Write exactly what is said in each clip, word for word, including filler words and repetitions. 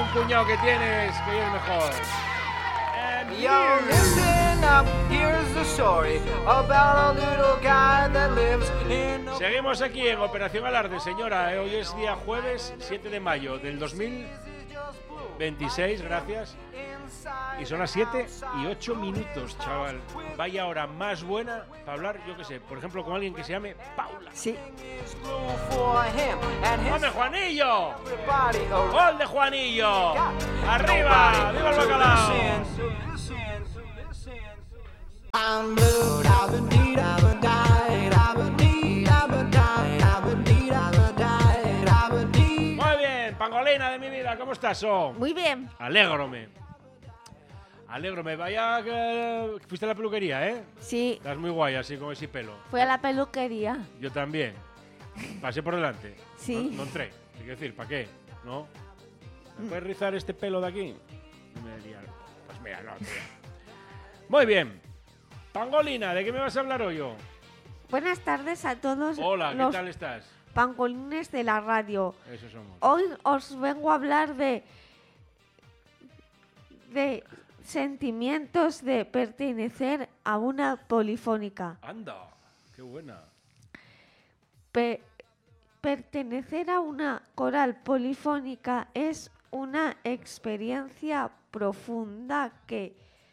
un cuñado que tienes que es mejor. Yo, listen up, here's the story about a little guy that lives in... Seguimos aquí en Operación Alarde, señora. Hoy es día jueves siete de mayo del dos mil veintiséis, gracias. Y son las siete y ocho minutos, chaval. Vaya hora más buena para hablar, yo qué sé, por ejemplo, con alguien que se llame Paula. Sí. ¡Hombre, Juanillo! ¡Gol de Juanillo! ¡Arriba! ¡Viva el bacalao! Muy bien, pangolina de mi vida, ¿cómo estás, oh? Muy bien. Alégrome. Alégrome, vaya que fuiste a la peluquería, ¿eh? Sí. Estás muy guay así con ese pelo. Fui a la peluquería. Yo también. Pasé por delante. Sí. No, no entré. Hay que decir, ¿para qué? ¿No? ¿Me puedes rizar este pelo de aquí? No me diría. Pues mira, no, tío. Muy bien. Pangolina, ¿de qué me vas a hablar hoy yo? Buenas tardes a todos. Hola, ¿qué los tal estás? pangolines de la radio. Eso somos. Hoy os vengo a hablar de de sentimientos de pertenecer a una polifónica. Anda, qué buena. Pe- pertenecer a una coral polifónica es una experiencia profunda que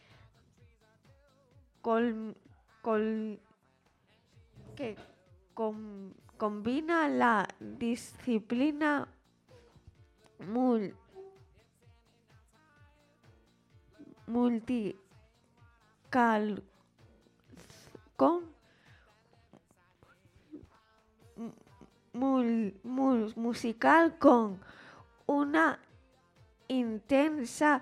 col- col- que com- combina la disciplina mul- multical con mul- mul- musical con una intensa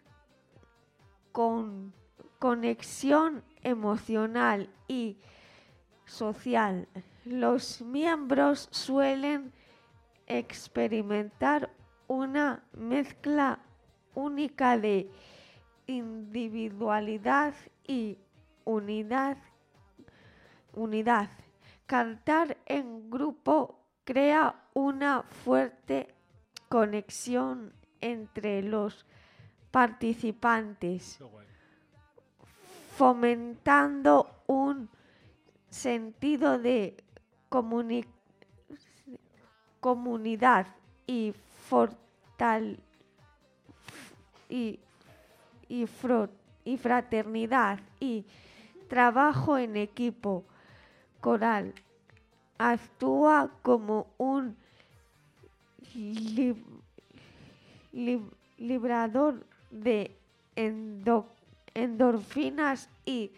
con conexión emocional y social. Los miembros suelen experimentar una mezcla única de individualidad y unidad. unidad. Cantar en grupo crea una fuerte conexión entre los participantes, Qué guay. fomentando un sentido de comuni- comunidad y fortal y, y, fro- y fraternidad y trabajo en equipo. Coral actúa como un li- li- librador de endo- endorfinas y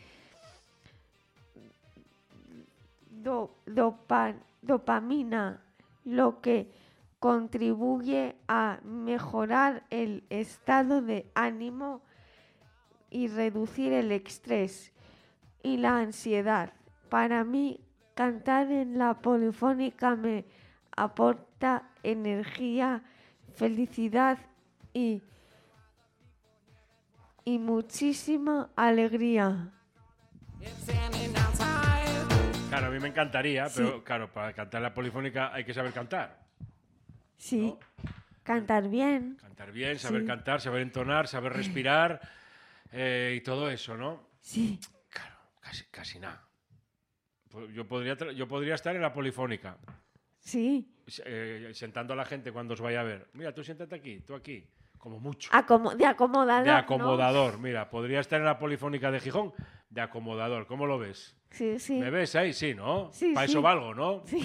do- dopa- dopamina, lo que contribuye a mejorar el estado de ánimo y reducir el estrés y la ansiedad. Para mí, cantar en la polifónica me aporta energía, felicidad y, y muchísima alegría. Claro, a mí me encantaría, pero Sí. claro, para cantar la polifónica hay que saber cantar. Sí, ¿No? cantar bien. Cantar bien, saber Sí. cantar, saber entonar, saber respirar eh, y todo eso, ¿no? Sí, Claro, casi, casi nada. Pues Yo podría, tra- yo podría estar en la polifónica, sí. eh, sentando a la gente cuando os vaya a ver. Mira, tú siéntate aquí, tú aquí, como mucho. Acomo- de acomodador. De ¿no? acomodador, mira, podría estar en la polifónica de Gijón de acomodador. ¿Cómo lo ves? Sí, sí. ¿Me ves ahí? Sí, ¿no? Sí, Para sí. eso valgo, ¿no? Sí.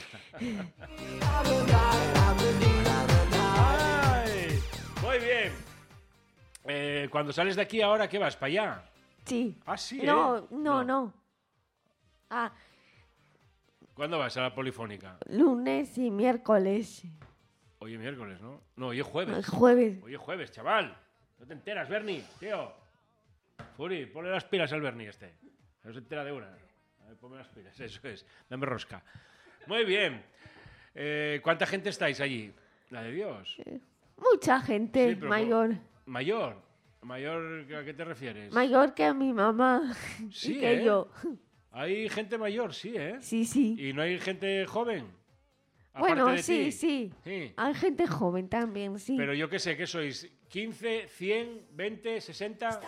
Ay, muy bien. Eh, cuando sales de aquí ahora, ¿qué vas? ¿Para allá? Sí. Ah, sí, No, ¿eh? no, no. Ah, ¿Cuándo vas a la polifónica? lunes y miércoles. Hoy es miércoles, ¿no? No, hoy es jueves. Jueves. Hoy es jueves, chaval. No te enteras, Bernie, tío. Furi, ponle las pilas al Bernie este. No se entera de una. A ver, ponme las pilas, eso es. Dame rosca. Muy bien. Eh, ¿Cuánta gente estáis allí? La de Dios. Mucha gente Sí, pero mayor. Mayor. ¿Mayor a qué te refieres? Mayor que mi mamá Sí, y que ¿eh? yo. Hay gente mayor, sí, ¿eh? Sí, sí. ¿Y no hay gente joven? Aparte Bueno, de sí, ti. sí. Sí. Hay gente joven también, sí. Pero yo qué sé, ¿qué sois? ¿quince, cien, veinte, sesenta?